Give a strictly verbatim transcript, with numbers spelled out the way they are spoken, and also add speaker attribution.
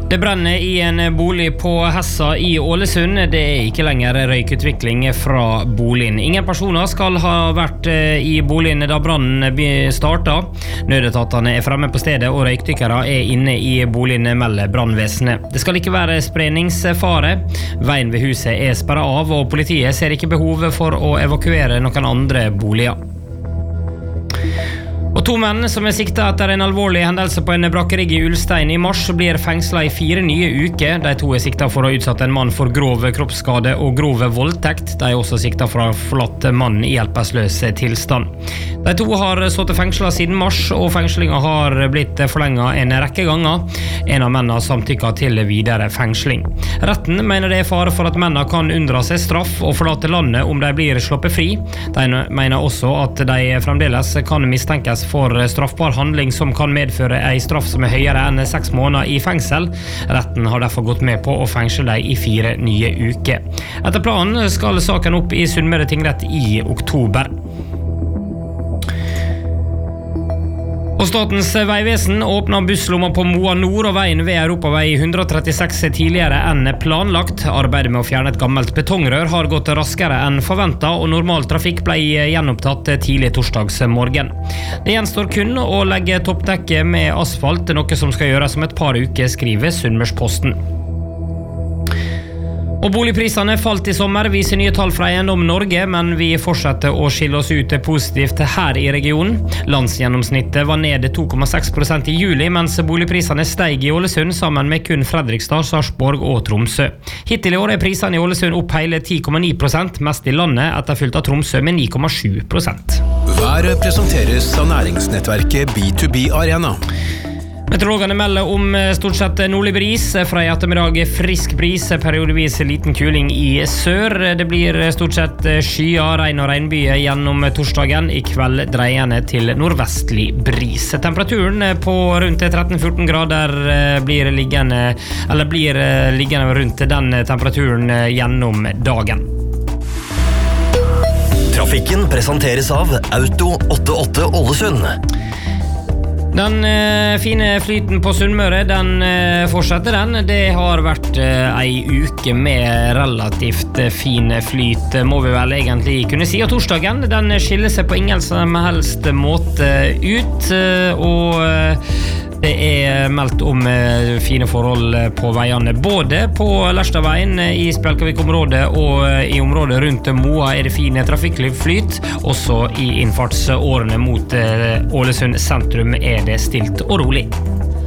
Speaker 1: Det brenner i en bolig på Hessa i Ålesund. Det er ikke lenger røykutvikling fra boligen. Ingen personer skal ha vært i boligen da brannen startet. Nødetatene er fremme på stedet, og røykdykkere er inne i boligen, melder brannvesenet. Det skal ikke være spredningsfare. Veien ved huset er sperret av, og politiet ser ikke behov for å evakuere noen andre boliger. Og to menn som er siktet etter en alvorlig hendelse på en brakkerigg i Ulstein i mars blir fengslet i fire nye uker. De to er siktet for å ha utsatt en mann for grov kroppsskade og grov voldtekt. De er også siktet for å ha forlatt mannen i hjelpeløs tilstand. De to har sittet fengslet siden mars, og fengslingen har blitt forlenget en rekke ganger. En av mennene samtykker til videre fengsling. Retten mener det er fare for at mennene kan unndra seg straff og forlate landet om de blir sluppet fri. De mener også at de fremdeles kan mistenkes for straffbar handling som kan medføre en straff som er høyere enn seks måneder i fengsel. Retten har derfor gått med på å fengsle dem i fire nye uker. Etter planen skal saken opp i Sunnmøre tingrett i oktober. Og Statens vegvesen åpner busslomma på Moa Nord og veien ved Europavei one thirty-six tidligere enn planlagt. Arbeidet med å fjerne et gammelt betongrør har gått raskere enn forventet, og normal trafikk ble gjenopptatt tidlig torsdags morgen. Det gjenstår kun å legge toppdekket med asfalt, noe som skal gjøres om et par uker, skriver Sunnmørsposten. Og boligprisene falt i sommer, viser nye tall fra Eiendom Norge, men vi fortsetter å skille oss ut positivt her i regionen. Landsgjennomsnittet var ned to komma seks prosent i juli, mens boligprisene steg i Ålesund sammen med kun Fredrikstad, Sarpsborg og Tromsø. Hittil i år er prisene i Ålesund opp hele ti komma ni prosent, mest i landet, etterfulgt av Tromsø med ni komma sju prosent.
Speaker 2: Været presenteres av næringsnettverket B to B Arena.
Speaker 1: Meteorologene melder om stort sett nordlig bris, fra i ettermiddag frisk bris, periodevis liten kuling i sør. Det blir stort sett skyer, regn og regnbyger gjennom torsdagen, i kveld dreiende til nordvestlig bris. Temperaturen på rundt tretten til fjorten grader blir liggende, eller blir liggende rundt den temperaturen gjennom dagen.
Speaker 3: Trafikken presenteres av Auto åttiåtte Ålesund.
Speaker 1: Den eh, fine flyten på Sunnmøre, den eh, fortsetter den. Det har vært eh, ei uke med relativt eh, fin flyt, må vi vel egentlig kunne si. Og torsdagen, den skiller seg på ingen som helst måte ut, eh, og eh, det er meldt om eh, fine forhold på veiene, både på Lerstadveien i Spjelkavik-området og eh, i området rundt Moa er det fine trafikkflyt. Også i innfartsårene mot eh, Ålesund sentrum er det stilt og rolig.